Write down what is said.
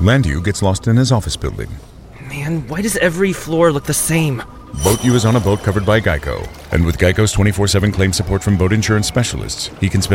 Landu gets lost in his office building. Man, why does every floor look the same? BoatU is on a boat covered by Geico. And with Geico's 24/7 claim support from boat insurance specialists, he can spend